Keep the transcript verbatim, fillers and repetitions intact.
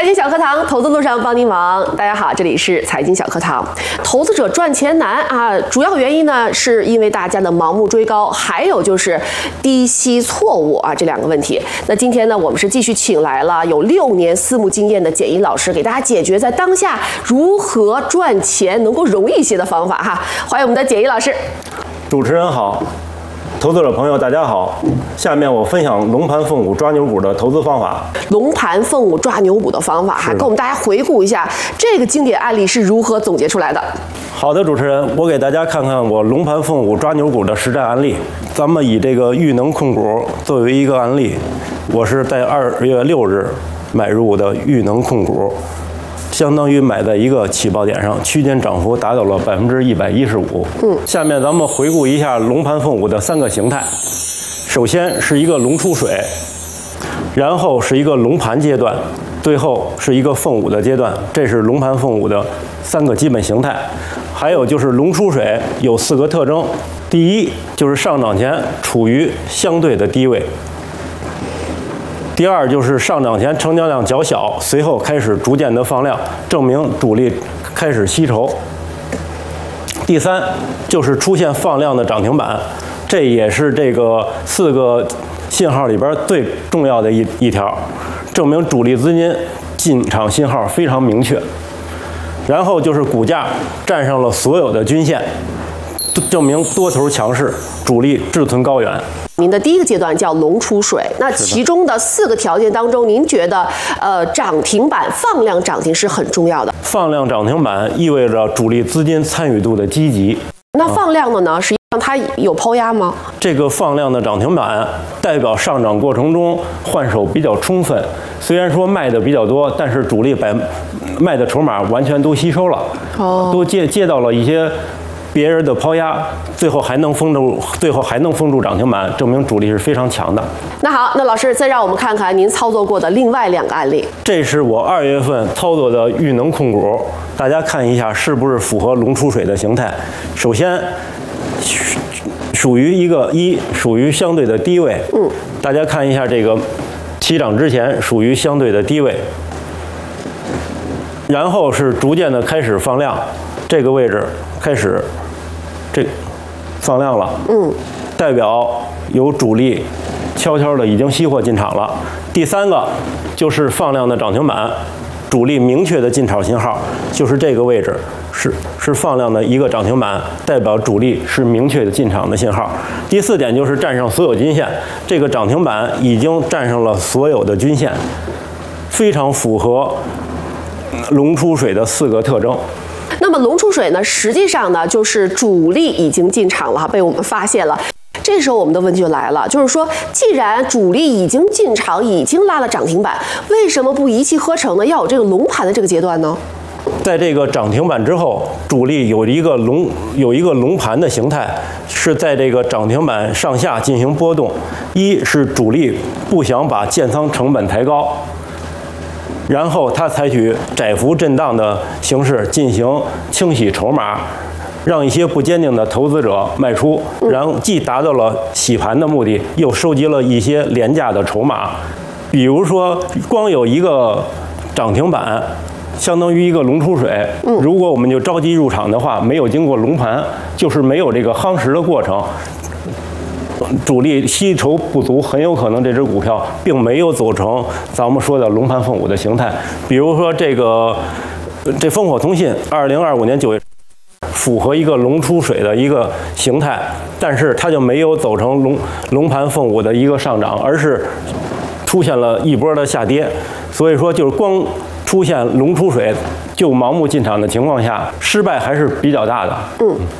财经小课堂，投资路上帮您忙。大家好，这里是财经小课堂。投资者赚钱难啊，主要原因呢，是因为大家的盲目追高，还有就是低吸错误啊这两个问题。那今天呢，我们是继续请来了有六年私募经验的简一老师，给大家解决在当下如何赚钱能够容易一些的方法哈。欢迎我们的简一老师。 主持人好。投资者朋友，大家好！下面我分享龙盘凤舞抓牛股的投资方法。 龙盘凤舞抓牛股的方法，还跟我们大家回顾一下这个经典案例是如何总结出来的。 好的，主持人，我给大家看看我龙盘凤舞抓牛股的实战案例。咱们以这个裕能控股作为一个案例，我是在二月六日买入的裕能控股。相当于买在一个起爆点上，区间涨幅达到了百分之一百一十五。嗯，下面咱们回顾一下龙盘凤舞的三个形态。首先是一个龙出水，然后是一个龙盘阶段，最后是一个凤舞的阶段。这是龙盘凤舞的三个基本形态。还有就是龙出水有四个特征：第一就是上涨前处于相对的低位。第二就是上涨前成交量较小，随后开始逐渐的放量，证明主力开始吸筹。第三就是出现放量的涨停板，这也是这个四个信号里边最重要的一一条，证明主力资金进场信号非常明确。然后就是股价站上了所有的均线，证明多头强势，主力志存高远。 您的第一个阶段叫龙出水，那其中的四个条件当中，您觉得呃涨停板放量涨停是很重要的。 放量涨停板意味着主力资金参与度的积极。 那放量的呢，实际上它有抛压吗？ 这个放量的涨停板代表上涨过程中换手比较充分，虽然说卖的比较多，但是主力把卖的筹码完全都吸收了，哦，都借借到了一些别人的抛压，最后还能封住，最后还能封住涨停板，证明主力是非常强的。 那好，那老师再让我们看看您操作过的另外两个案例。 这是我二月份操作的裕能控股，大家看一下是不是符合龙出水的形态。首先，属于一个一属于相对的低位，嗯，大家看一下这个起涨之前属于相对的低位，然后是逐渐的开始放量，这个位置开始。这放量了，嗯，代表有主力悄悄的已经吸货进场了。第三个就是放量的涨停板，主力明确的进场信号，就是这个位置是是放量的一个涨停板，代表主力是明确的进场的信号。第四点就是站上所有均线，这个涨停板已经站上了所有的均线，非常符合龙出水的四个特征。 那么龙出水呢，实际上呢就是主力已经进场了，被我们发现了。这时候我们的问题就来了，就是说，既然主力已经进场，已经拉了涨停板，为什么不一气呵成呢？要有这个龙盘的这个阶段呢？ 在这个涨停板之后，主力有一个龙有一个龙盘的形态，是在这个涨停板上下进行波动。一是主力不想把建仓成本抬高。然后他采取窄幅震荡的形式进行清洗筹码，让一些不坚定的投资者卖出，然后既达到了洗盘的目的，又收集了一些廉价的筹码。比如说，光有一个涨停板，相当于一个龙出水。如果我们就着急入场的话，没有经过龙盘，就是没有这个夯实的过程。主力吸筹不足，很有可能这只股票并没有走成咱们说的龙盘凤舞的形态。比如说这个这烽火通信，二零二五年九月符合一个龙出水的一个形态，但是它就没有走成龙龙盘凤舞的一个上涨，而是出现了一波的下跌。所以说，就是光出现龙出水就盲目进场的情况下，失败还是比较大的。嗯。